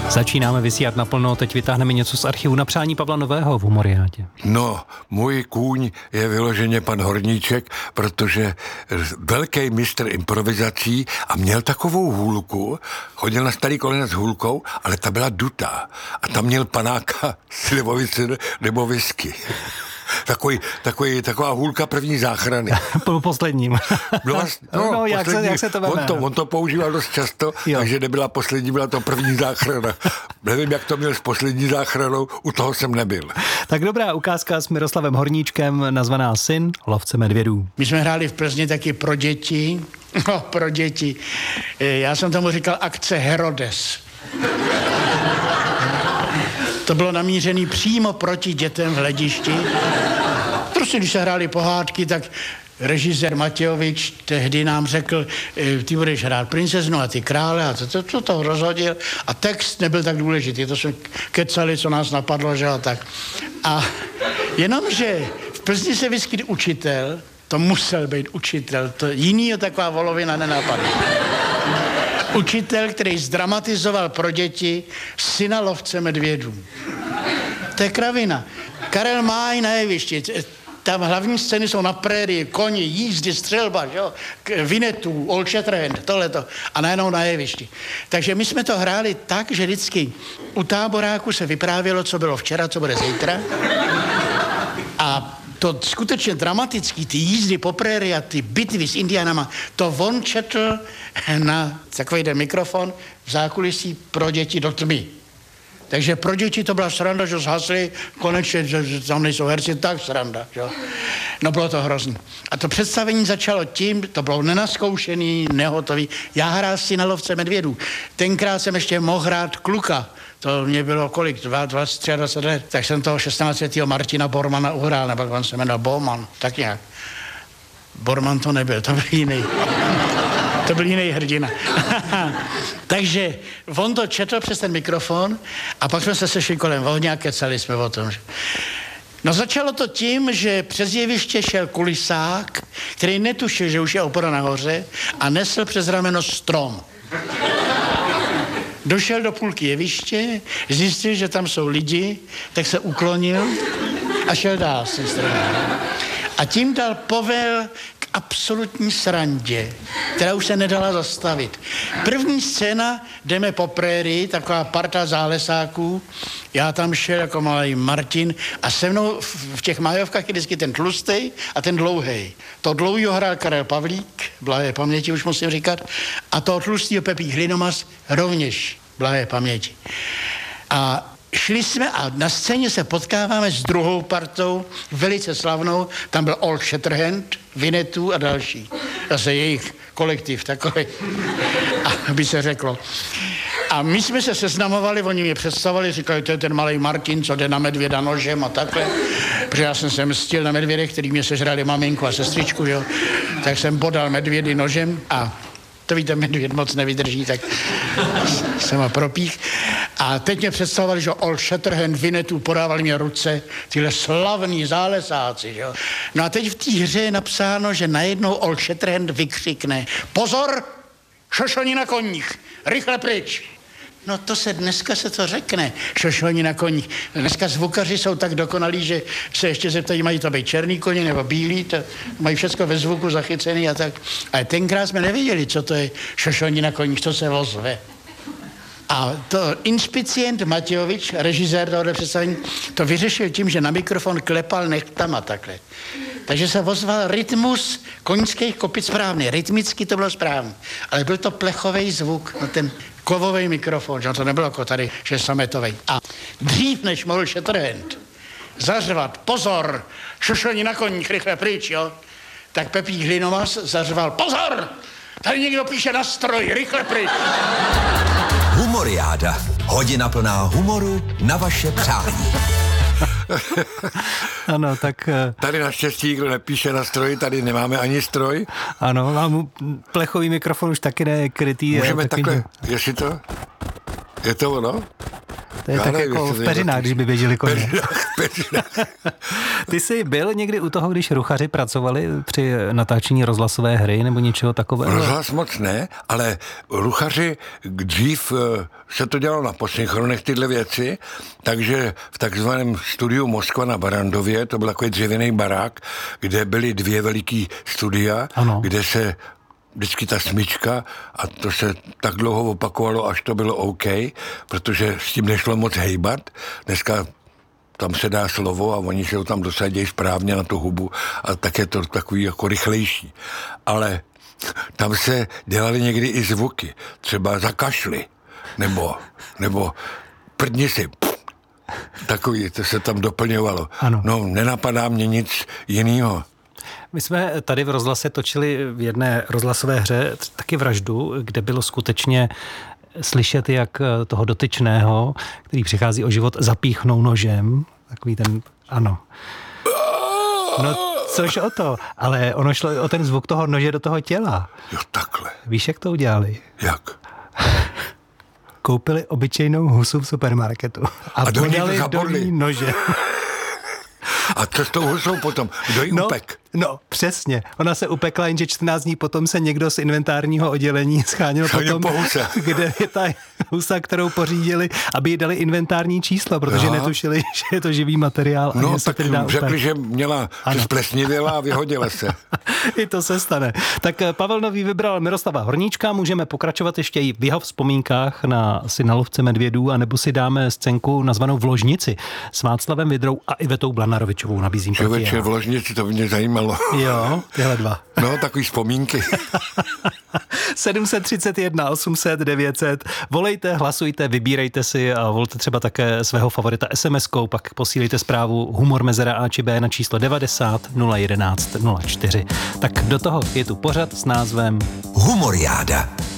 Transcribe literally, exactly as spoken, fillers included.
Začínáme vysílat naplno, teď vytáhneme něco z archivu na přání Pavla Nového v Humoriádě. No, můj kůň je vyloženě pan Horníček, protože velký mistr improvizací a měl takovou hůlku, chodil na starý kolena s hůlkou, ale ta byla dutá a tam měl panáka slivovice nebo whisky. Takový, takový, taková hůlka první záchrany. Po posledním. No, no, no jak, poslední, se, jak se to on to, on to používal dost často, jo. Takže nebyla poslední, byla to první záchrana. Nevím, jak to měl s poslední záchranou, u toho jsem nebyl. Tak dobrá ukázka s Miroslavem Horníčkem, nazvaná Syn lovce medvědů. My jsme hráli v Plzni taky pro děti, no pro děti. Já jsem tomu říkal akce Herodes. To bylo namířené přímo proti dětem v hledišti. Prostě, když se hráli pohádky, tak režisér Matějovič tehdy nám řekl, ty budeš hrát princeznu a ty krále a to, to, to, to rozhodil. A text nebyl tak důležitý, to jsme kecali, co nás napadlo, že a tak. A jenomže v Plzni se vyskytl učitel, to musel být učitel, to jinýho taková volovina nenapadla. Učitel, který zdramatizoval pro děti Syna lovce medvědů. To je kravina. Karel Máj na jevišti. Tam hlavní scény jsou na prérii, koni, jízdy, střelba, jo? Vinetů, Old Shatterhand, tohleto. A najednou na jevišti. Takže my jsme to hráli tak, že vždycky u táboráku se vyprávělo, co bylo včera, co bude zítra. A to skutečně dramatický, ty jízdy po prérii a ty bitvy s Indiánama, to on četl na takový den mikrofon v zákulisí pro děti do tmy. Takže pro děti to byla sranda, že zhasli, konečně, že tam nejsou herci, tak sranda, že? No bylo to hrozný. A to představení začalo tím, to bylo nenaskoušený, nehotový. Já hrál Syna lovce medvědů. Tenkrát jsem ještě mohl hrát kluka. To mě bylo kolik, dvacet, dvacet tři let. Tak jsem toho šestnáctiletého Martina Bormana uhrál, nebo on se jmenoval Bowman, tak nějak. Borman to nebyl, to byl jiný. To byl jiný hrdina. Takže on to četl přes ten mikrofon a pak jsme se sešli kolem ohně a kecali jsme o tom. Že... No začalo to tím, že přes jeviště šel kulisák, který netušil, že už je opora nahoře a nesl přes rameno strom. Došel do půlky jeviště, zjistil, že tam jsou lidi, tak se uklonil a šel dál s tím stromem. A tím dal povel k absolutní srandě, která už se nedala zastavit. První scéna, jdeme po prérii, taková parta zálesáků, já tam šel jako malý Martin a se mnou v těch májovkách je vždycky ten tlustej a ten dlouhej. To dlouhýho hrál Karel Pavlík, blahé paměti už musím říkat, a toho tlustýho Pepík Hlinomas rovněž blahé paměti. A šli jsme a na scéně se potkáváme s druhou partou, velice slavnou, tam byl Old Shatterhand, Vinetů a další. Zase jejich kolektiv takový, aby se řeklo. A my jsme se seznamovali, oni mě představovali, říkali, to je ten malý Martin, co jde na medvěda nožem a takhle. Protože já jsem se mstil na medvědech, který mě sežrali maminku a sestřičku, jo. Tak jsem bodal medvědy nožem a to víte, medvěd moc nevydrží, tak jsem ho propích. A teď mě představovali, že Old Shatterhand, Vinetů, podávali mě ruce, tyhle slavní zálesáci, jo. No a teď v té hře je napsáno, že najednou Old Shatterhand vykřikne: pozor, šošoni na koních, rychle pryč. No to se dneska se to řekne, šošoni na koních. Dneska zvukaři jsou tak dokonalí, že se ještě zeptají, mají to být černý koně nebo bílý, to mají všechno ve zvuku zachycený a tak. Ale tenkrát jsme nevěděli, co to je šošoni na koních, co se ozve. A to inspicient Matějovič, režisér tohoto představení, to vyřešil tím, že na mikrofon klepal nechtama takhle. Takže se ozval rytmus koňských kopic správný. Rytmicky to bylo správný. Ale byl to plechový zvuk, no ten kovový mikrofon, že to nebylo jako tady, že je sametový. A dřív, než mohl Shatterhand zařvat: pozor, šošoni na koních, rychle pryč, jo, tak Pepík Hlinomas zařval: pozor, tady někdo píše na stroj, rychle pryč. Humoriáda. Hodina plná humoru na vaše přání. Ano, tak... Tady naštěstí, kdo nepíše na stroji, tady nemáme ani stroj. Ano, mám plechový mikrofon už taky nekrytý. Můžeme taky... takhle, jestli to, je to ono? To je já tak nevím, jako v peřinách, když by běželi koně. Peřinách, peřinách. Ty jsi byl někdy u toho, když ruchaři pracovali při natáčení rozhlasové hry nebo něčeho takového? Rozhlas moc ne, ale ruchaři dřív se to dělalo na posynchronech tyhle věci, takže v takzvaném studiu Moskva na Barandově, to byl takový dřevěný barák, kde byly dvě veliký studia, ano. kde se vždycky ta smyčka a to se tak dlouho opakovalo, až to bylo OK, protože s tím nešlo moc hejbat. Dneska tam se dá slovo a oni se ho tam dosadí správně na tu hubu a tak je to takový jako rychlejší. Ale tam se dělaly někdy i zvuky, třeba zakašli, nebo, nebo prdni si, takový, to se tam doplňovalo. Ano. No, nenapadá mě nic jinýho. My jsme tady v rozhlase točili v jedné rozhlasové hře taky vraždu, kde bylo skutečně slyšet, jak toho dotyčného, který přichází o život, zapíchnou nožem. Takový ten, ano. No, což o to, ale ono šlo o ten zvuk toho nože do toho těla. Jo, takhle. Víš, jak to udělali? Jak? Koupili obyčejnou husu v supermarketu a, a podali do ní nože. A co s tou husou potom? Kdo ji no, upek? No, přesně. Ona se upekla, jenže čtrnáct dní potom se někdo z inventárního oddělení scháněl potom, po huse. Kde je ta husa, kterou pořídili, aby jí dali inventární číslo, protože Aha. netušili, že je to živý materiál. A no, tak řekli, upek. Že měla, že splesnivěla a vyhodila se. I to se stane. Tak Pavel Nový vybral Miroslava Horníčka, můžeme pokračovat ještě i v jeho vzpomínkách na syna lovce medvědů, anebo si dáme scénku nazvanou V ložnici s Václavem Vidrou a Ivetou Blanarovičovou. Nabízím to. Člověče, v ložnici, to mě zajímalo. Jo, tyhle dva. No, takový vzpomínky. sedm set třicet jedna, osm set, devět set. Volejte, hlasujte, vybírejte si a volte třeba také svého favorita es em eskou, pak posílejte zprávu humor mezera A či B na číslo devadesát nula jedenáct nula čtyři. Tak do toho je tu pořad s názvem Humoriáda.